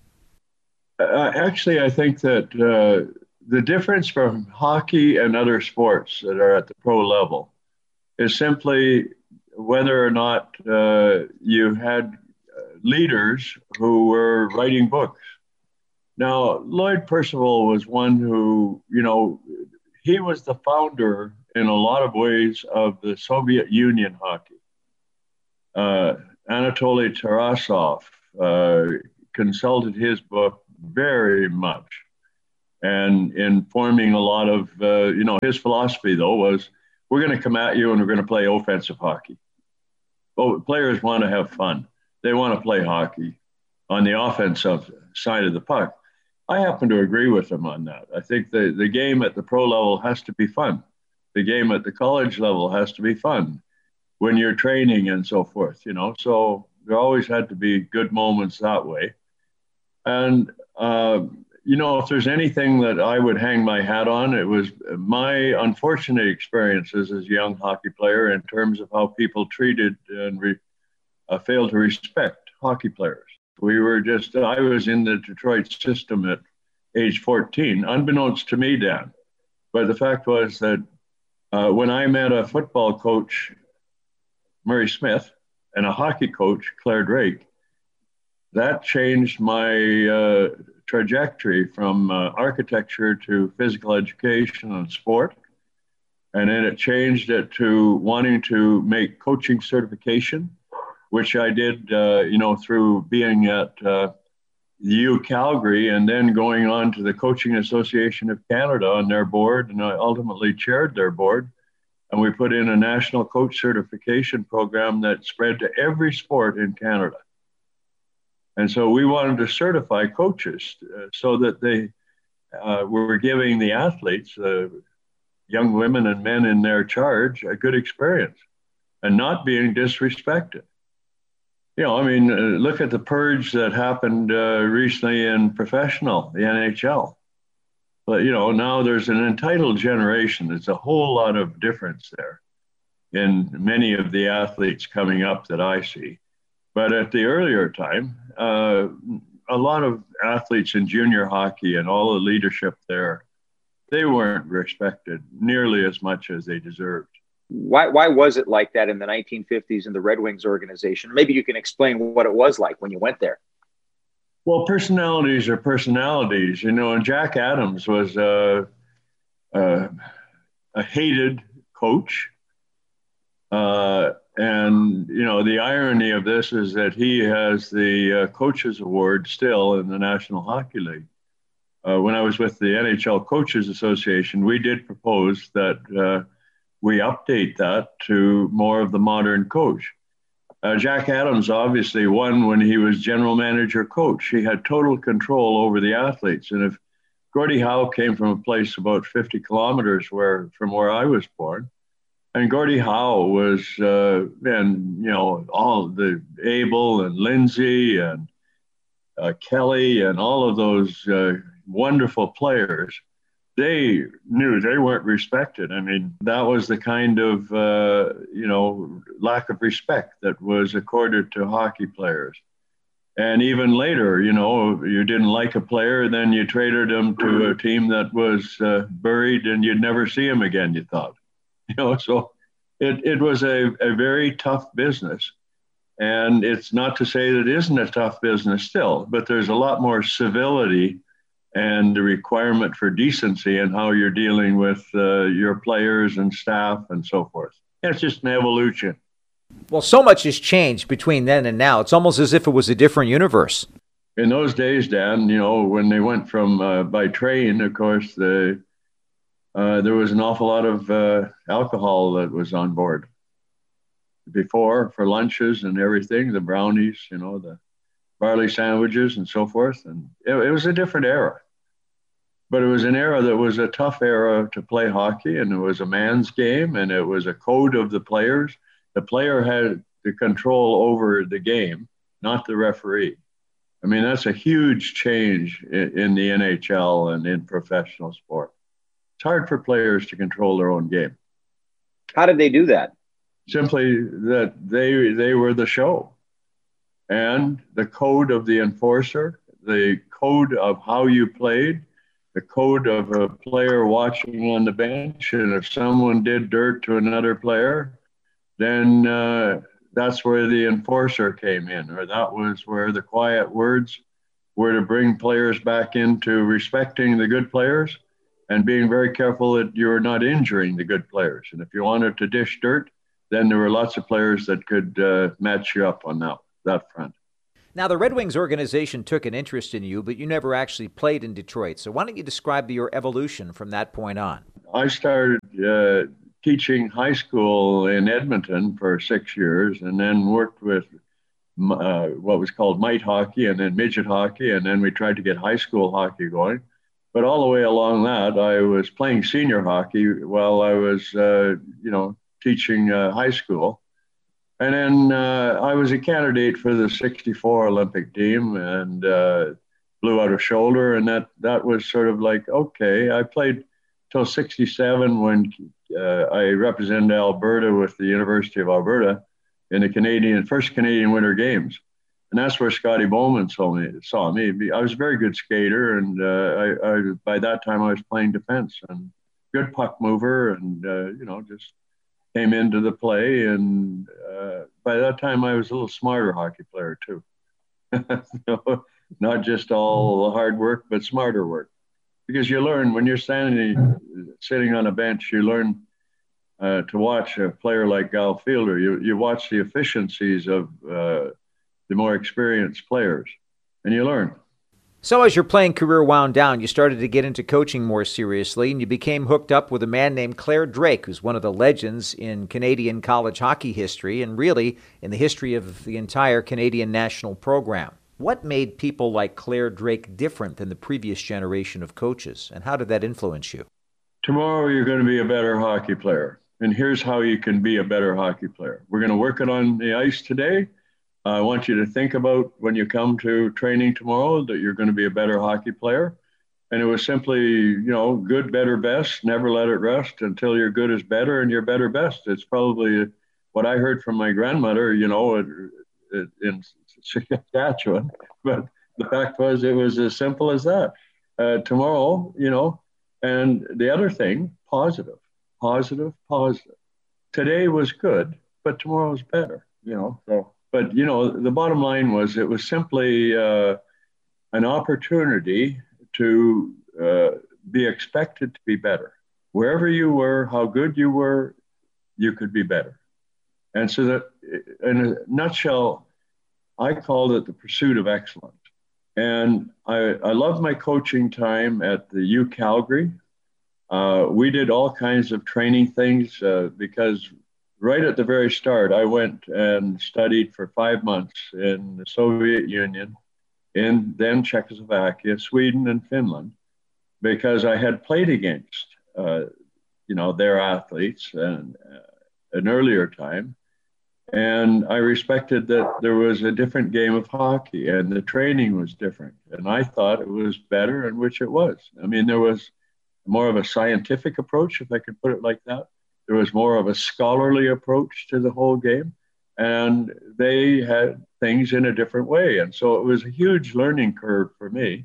Uh, actually, I think that uh, the difference from hockey and other sports that are at the pro level is simply whether or not uh, you had leaders who were writing books. Now, Lloyd Percival was one who, you know, he was the founder in a lot of ways of the Soviet Union hockey. Uh, Anatoly Tarasov uh, consulted his book very much. And in forming a lot of, uh, you know, his philosophy, though, was we're going to come at you and we're going to play offensive hockey. Oh, players want to have fun. They want to play hockey on the offensive side of the puck. I happen to agree with him on that. I think the, the game at the pro level has to be fun. The game at the college level has to be fun when you're training and so forth, you know. So there always had to be good moments that way. And, uh, you know, if there's anything that I would hang my hat on, it was my unfortunate experiences as a young hockey player in terms of how people treated and re, uh, failed to respect hockey players. We were just, I was in the Detroit system at age fourteen, unbeknownst to me, Dan. But the fact was that uh, when I met a football coach, Murray Smith, and a hockey coach, Claire Drake, that changed my uh, trajectory from uh, architecture to physical education and sport. And then it changed it to wanting to make coaching certification, which I did, uh, you know, through being at uh, U Calgary and then going on to the Coaching Association of Canada on their board. And I ultimately chaired their board. And we put in a national coach certification program that spread to every sport in Canada. And so we wanted to certify coaches uh, so that they uh, were giving the athletes, uh, young women and men in their charge, a good experience and not being disrespected. You know, I mean, uh, look at the purge that happened uh, recently in professional, the N H L. But, you know, now there's an entitled generation. There's a whole lot of difference there in many of the athletes coming up that I see. But at the earlier time, uh, a lot of athletes in junior hockey and all the leadership there, they weren't respected nearly as much as they deserved. Why, why was it like that in the nineteen fifties in the Red Wings organization? Maybe you can explain what it was like when you went there. Well, personalities are personalities, you know, and Jack Adams was a, a, a hated coach. Uh, and, you know, the irony of this is that he has the uh, Coaches Award still in the National Hockey League. Uh, when I was with the N H L Coaches Association, we did propose that uh, we update that to more of the modern coach. Uh, Jack Adams obviously won when he was general manager coach. He had total control over the athletes. And if Gordie Howe came from a place about fifty kilometers where, from where I was born, and Gordie Howe was, uh, and, you know, all the Abel and Lindsay and uh, Kelly and all of those uh, wonderful players, they knew they weren't respected. I mean, that was the kind of, uh, you know, lack of respect that was accorded to hockey players. And even later, you know, you didn't like a player, then you traded him to a team that was uh, buried and you'd never see him again, you thought. You know, so it, it was a, a very tough business. And it's not to say that it isn't a tough business still, but there's a lot more civility and the requirement for decency in how you're dealing with uh, your players and staff and so forth. It's just an evolution. Well, so much has changed between then and now. It's almost as if it was a different universe. In those days, Dan, you know, when they went from uh, by train, of course, the uh, there was an awful lot of uh, alcohol that was on board. Before, for lunches and everything, the brownies, you know, the barley sandwiches and so forth. And it, it was a different era. But it was an era that was a tough era to play hockey, and it was a man's game, and it was a code of the players. The player had the control over the game, not the referee. I mean, that's a huge change in, in the N H L and in professional sport. It's hard for players to control their own game. How did they do that? Simply that they they were the show. And the code of the enforcer, the code of how you played, the code of a player watching on the bench. And if someone did dirt to another player, then uh, that's where the enforcer came in, or that was where the quiet words were to bring players back into respecting the good players and being very careful that you're not injuring the good players. And if you wanted to dish dirt, then there were lots of players that could uh, match you up on that, that front. Now, the Red Wings organization took an interest in you, but you never actually played in Detroit. So why don't you describe your evolution from that point on? I started uh, teaching high school in Edmonton for six years and then worked with uh, what was called mite hockey and then midget hockey, and then we tried to get high school hockey going. But all the way along that, I was playing senior hockey while I was, uh, you know, teaching uh, high school. And then uh, I was a candidate for the sixty-four Olympic team and uh, blew out a shoulder. And that, that was sort of like, okay, I played till sixty-seven when uh, I represented Alberta with the University of Alberta in the Canadian first Canadian Winter Games. And that's where Scotty Bowman saw me. Saw me. I was a very good skater, and uh, I, I by that time I was playing defense and good puck mover, and uh, you know just came into the play. And uh, by that time I was a little smarter hockey player too. So, not just all the hard work, but smarter work, because you learn when you're standing, sitting on a bench, you learn uh, to watch a player like Gal Fielder. You you watch the efficiencies of. Uh, the more experienced players, and you learn. So as your playing career wound down, you started to get into coaching more seriously, and you became hooked up with a man named Clare Drake, who's one of the legends in Canadian college hockey history and really in the history of the entire Canadian national program. What made people like Clare Drake different than the previous generation of coaches, and how did that influence you? Tomorrow you're going to be a better hockey player, and here's how you can be a better hockey player. We're going to work it on the ice today. I want you to think about when you come to training tomorrow that you're going to be a better hockey player. And it was simply, you know, good, better, best. Never let it rest until you're good is better and you're better best. It's probably what I heard from my grandmother, you know, in Saskatchewan. But the fact was it was as simple as that. Uh, tomorrow, you know, and the other thing, positive, positive, positive. Today was good, but tomorrow is better, you know, so. But, you know, the bottom line was it was simply uh, an opportunity to uh, be expected to be better. Wherever you were, how good you were, you could be better. And so that, in a nutshell, I called it the pursuit of excellence. And I, I loved my coaching time at the U Calgary. Uh, we did all kinds of training things uh, because right at the very start, I went and studied for five months in the Soviet Union, in then Czechoslovakia, Sweden, and Finland, because I had played against, uh, you know, their athletes and uh, an earlier time. And I respected that there was a different game of hockey and the training was different. And I thought it was better, and which it was. I mean, there was more of a scientific approach, if I could put it like that. There was more of a scholarly approach to the whole game, and they had things in a different way. And so it was a huge learning curve for me.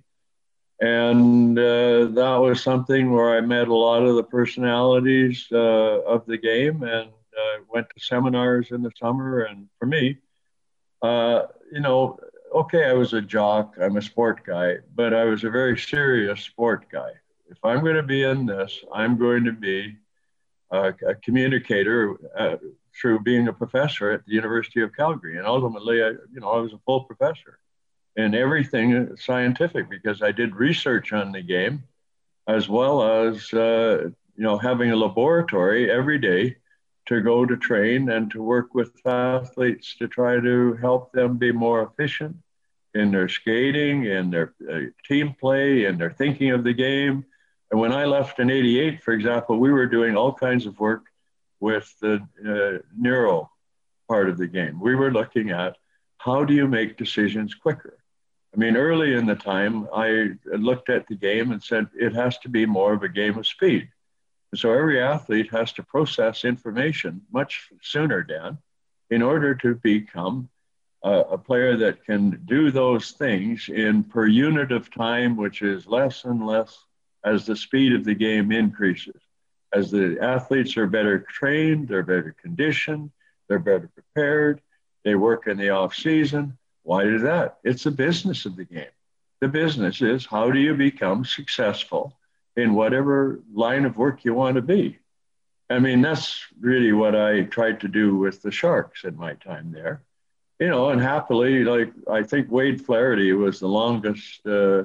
And uh, that was something where I met a lot of the personalities uh, of the game and uh, went to seminars in the summer. And for me, uh, you know, okay, I was a jock, I'm a sport guy, but I was a very serious sport guy. If I'm going to be in this, I'm going to be a, a communicator uh, through being a professor at the University of Calgary. And ultimately, I, you know, I was a full professor in everything scientific because I did research on the game, as well as, uh, you know, having a laboratory every day to go to train and to work with athletes to try to help them be more efficient in their skating, in their uh, team play, in their thinking of the game. And when I left in eighty-eight, for example, we were doing all kinds of work with the uh, neuro part of the game. We were looking at how do you make decisions quicker? I mean, early in the time, I looked at the game and said, it has to be more of a game of speed. And so every athlete has to process information much sooner, Dan, in order to become a, a player that can do those things in per unit of time, which is less and less as the speed of the game increases. As the athletes are better trained, they're better conditioned, they're better prepared, They work in the off season. Why do that? It's the business of the game. The business is, how do you become successful in whatever line of work you want to be? I mean, that's really what I tried to do with the Sharks in my time there. You know, and happily, like, I think Wade Flaherty was the longest uh,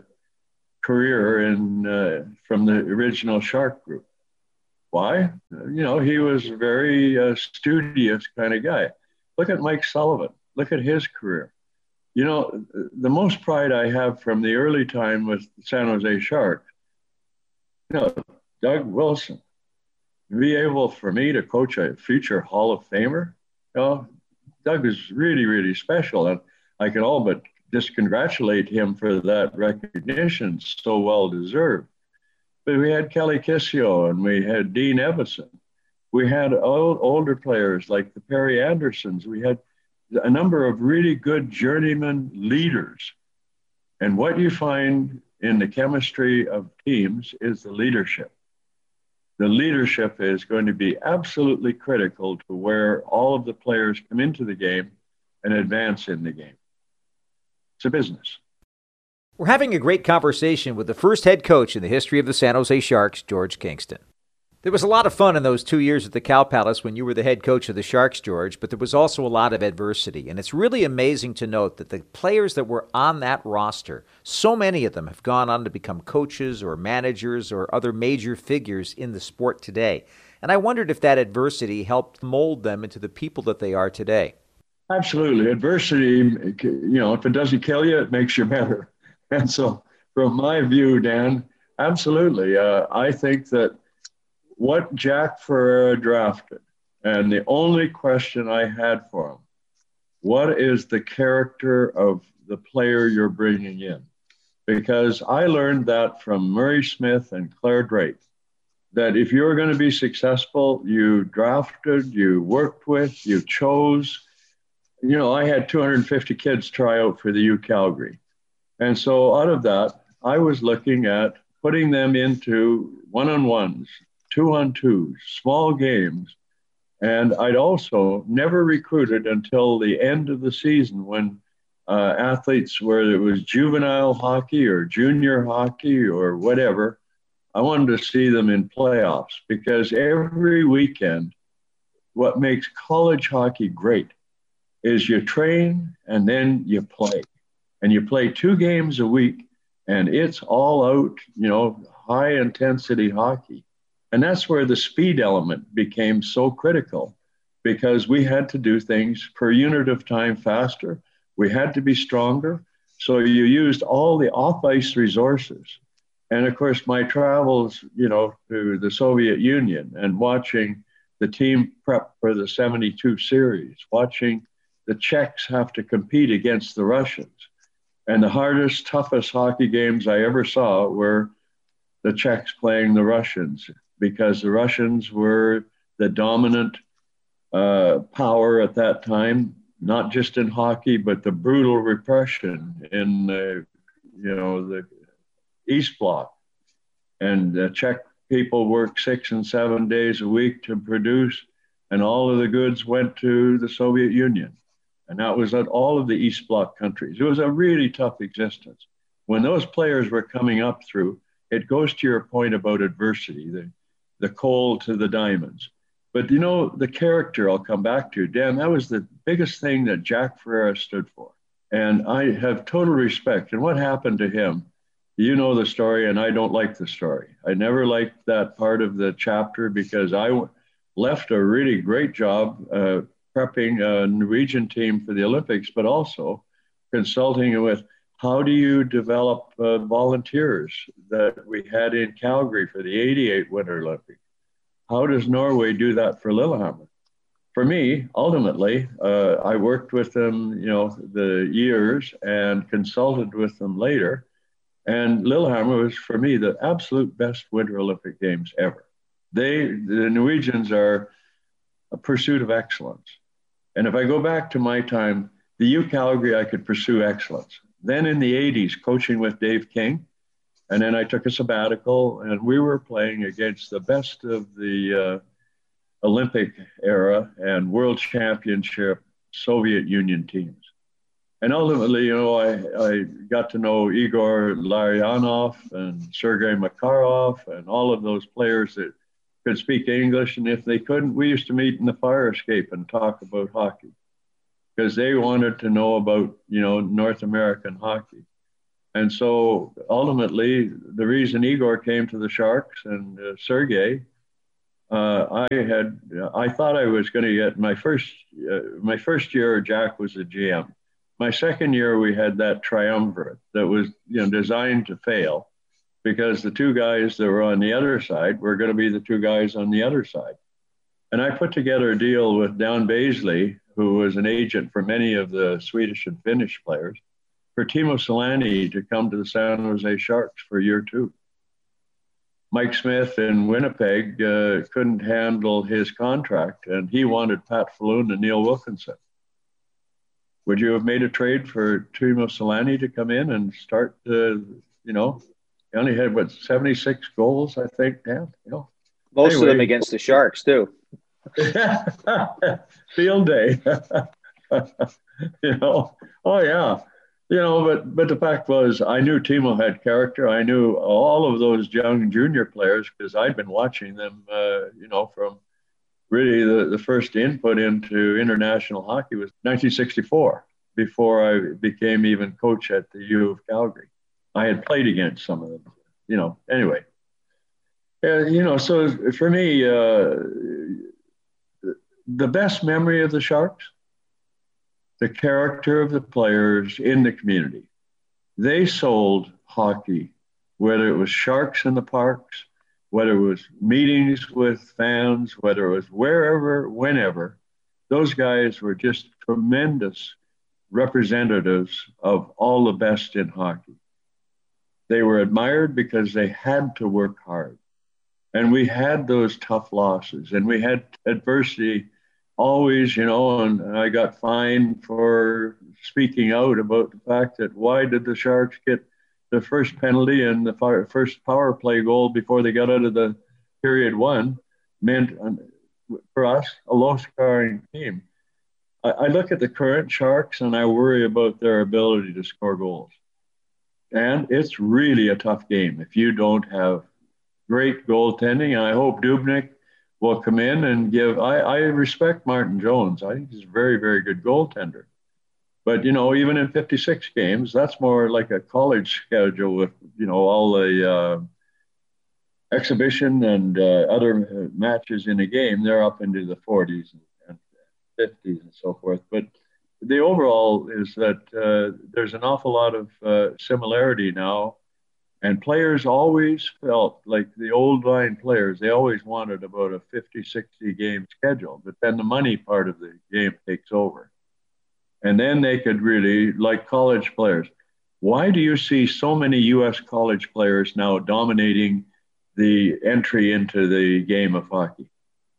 career in uh, from the original Shark group. Why? You know, he was a very uh, studious kind of guy. Look at Mike Sullivan. Look at his career. You know, the most pride I have from the early time with the San Jose Sharks, you know, Doug Wilson, be able for me to coach a future Hall of Famer, you know, Doug is really, really special. And I can all but just congratulate him for that recognition, so well deserved. But we had Kelly Kissio and we had Dean Evison. We had old, older players like the Perry Andersons. We had a number of really good journeyman leaders. And what you find in the chemistry of teams is the leadership. The leadership is going to be absolutely critical to where all of the players come into the game and advance in the game. It's a business. We're having a great conversation with the first head coach in the history of the San Jose Sharks, George Kingston. There was a lot of fun in those two years at the Cow Palace when you were the head coach of the Sharks, George, but there was also a lot of adversity. And it's really amazing to note that the players that were on that roster, so many of them have gone on to become coaches or managers or other major figures in the sport today. And I wondered if that adversity helped mold them into the people that they are today. Absolutely. Adversity, you know, if it doesn't kill you, it makes you better. And so from my view, Dan, absolutely. Uh, I think that what Jack Ferreira drafted, and the only question I had for him, what is the character of the player you're bringing in? Because I learned that from Murray Smith and Claire Drake, that if you're going to be successful, you drafted, you worked with, you chose. You know, I had two hundred fifty kids try out for the U Calgary. And so out of that, I was looking at putting them into one-on-ones, two-on-twos, small games. And I'd also never recruited until the end of the season when uh, athletes, whether it was juvenile hockey or junior hockey or whatever, I wanted to see them in playoffs, because every weekend, what makes college hockey great is you train and then you play. And you play two games a week, and it's all out, you know, high intensity hockey. And that's where the speed element became so critical, because we had to do things per unit of time faster. We had to be stronger. So you used all the off-ice resources. And of course, my travels, you know, to the Soviet Union and watching the team prep for the seventy-two series, watching the Czechs have to compete against the Russians. And the hardest, toughest hockey games I ever saw were the Czechs playing the Russians, because the Russians were the dominant uh, power at that time, not just in hockey, but the brutal repression in the, you know, the East Bloc. And the Czech people worked six and seven days a week to produce, and all of the goods went to the Soviet Union. And that was at all of the East Bloc countries. It was a really tough existence. When those players were coming up through, it goes to your point about adversity, the, the coal to the diamonds. But, you know, the character I'll come back to, Dan, that was the biggest thing that Jack Ferreira stood for. And I have total respect. And what happened to him, you know the story, and I don't like the story. I never liked that part of the chapter, because I left a really great job uh, prepping a Norwegian team for the Olympics, but also consulting with how do you develop uh, volunteers that we had in Calgary for the eighty-eight Winter Olympics? How does Norway do that for Lillehammer? For me, ultimately, uh, I worked with them, you know, the years and consulted with them later. And Lillehammer was, for me, the absolute best Winter Olympic Games ever. They, the Norwegians, are a pursuit of excellence. And if I go back to my time, the U Calgary, I could pursue excellence. Then in the eighties, coaching with Dave King, and then I took a sabbatical, and we were playing against the best of the uh, Olympic era and world championship Soviet Union teams. And ultimately, you know, I, I got to know Igor Larionov and Sergei Makarov and all of those players that could speak English. And if they couldn't, we used to meet in the fire escape and talk about hockey because they wanted to know about, you know, North American hockey. And so ultimately, the reason Igor came to the Sharks and uh, Sergei, uh, I had, I thought I was going to get my first, uh, my first year, Jack was a G M. My second year, we had that triumvirate that was, you know, designed to fail because the two guys that were on the other side were going to be the two guys on the other side. And I put together a deal with Dan Baisley, who was an agent for many of the Swedish and Finnish players, for Timo Solani to come to the San Jose Sharks for year two. Mike Smith in Winnipeg uh, couldn't handle his contract, and he wanted Pat Falloon and Neil Wilkinson. Would you have made a trade for Timo Solani to come in and start the, you know, he only had, what, seventy-six goals, I think, yeah, you know. Most anyway. of them against the Sharks, too. Field day. You know, oh, yeah. You know, but, but the fact was, I knew Timo had character. I knew all of those young junior players because I'd been watching them, uh, you know, from really the, the first input into international hockey was nineteen sixty-four, before I became even coach at the U of Calgary. I had played against some of them, you know, anyway. Uh, you know, so for me, uh, the best memory of the Sharks, the character of the players in the community. They sold hockey, whether it was Sharks in the parks, whether it was meetings with fans, whether it was wherever, whenever. Those guys were just tremendous representatives of all the best in hockey. They were admired because they had to work hard. And we had those tough losses, and we had adversity always, you know, and I got fined for speaking out about the fact that why did the Sharks get the first penalty and the fire, first power play goal before they got out of the period one meant, for us, a low-scoring team. I, I look at the current Sharks and I worry about their ability to score goals. And it's really a tough game if you don't have great goaltending. And I hope Dubnyk will come in and give, I, I respect Martin Jones. I think he's a very, very good goaltender. But, you know, even in fifty-six games, that's more like a college schedule with, you know, all the uh, exhibition and uh, other matches in a game. They're up into the forties and fifties and so forth. But the overall is that uh, there's an awful lot of uh, similarity now. And players always felt like the old line players, they always wanted about a fifty, sixty game schedule. But then the money part of the game takes over. And then they could really, like college players, why do you see so many U S college players now dominating the entry into the game of hockey?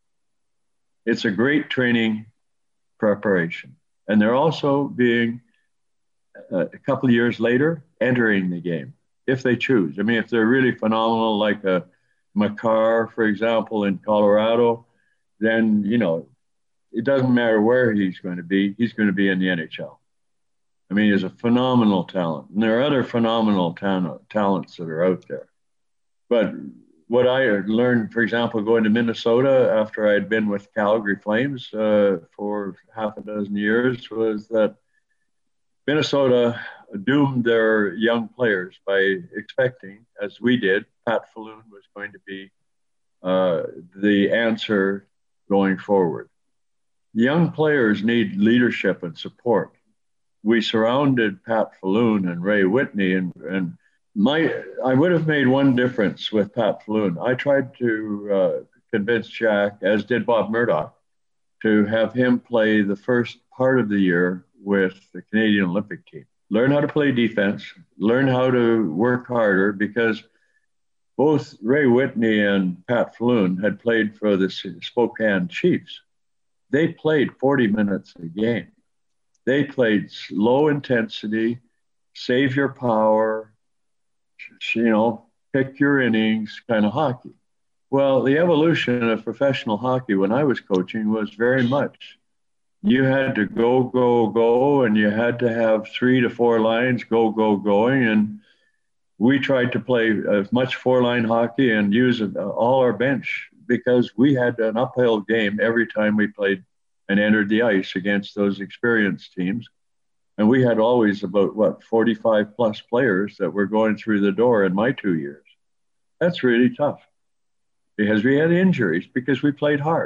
It's a great training preparation. And they're also being, uh, a couple of years later, entering the game, if they choose. I mean, if they're really phenomenal, like a Makar, for example, in Colorado, then, you know, it doesn't matter where he's going to be. He's going to be in the N H L. I mean, he's a phenomenal talent. And there are other phenomenal ta- talents that are out there. But what I learned, for example, going to Minnesota after I had been with Calgary Flames uh, for half a dozen years, was that Minnesota doomed their young players by expecting, as we did, Pat Falloon was going to be uh, the answer going forward. Young players need leadership and support. We surrounded Pat Falloon and Ray Whitney, and, and my I would have made one difference with Pat Falloon. I tried to uh, convince Jack, as did Bob Murdoch, to have him play the first part of the year with the Canadian Olympic team. Learn how to play defense, learn how to work harder, because both Ray Whitney and Pat Falloon had played for the Spokane Chiefs. They played forty minutes a game. They played low intensity, save your power, you know, pick your innings kind of hockey. Well, the evolution of professional hockey when I was coaching was very much you had to go, go, go, and you had to have three to four lines go, go, going. And we tried to play as much four-line hockey and use all our bench because we had an uphill game every time we played and entered the ice against those experienced teams. And we had always about, what, forty-five plus players that were going through the door in my two years. That's really tough because we had injuries because we played hard.